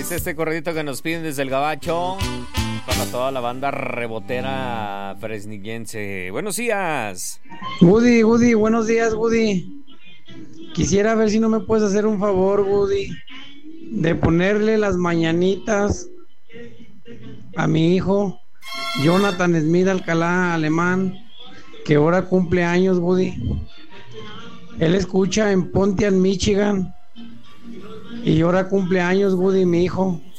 Es este corridito que nos piden desde el Gabacho para toda la banda rebotera fresnillense. Buenos días. Woody, buenos días, Woody. Quisiera ver si no me puedes hacer un favor, Woody, de ponerle las mañanitas a mi hijo, Jonathan Smith Alcalá Alemán, que ahora cumple años, Woody. Él escucha en Pontiac, Michigan, y ahora cumple años, Woody, mi hijo.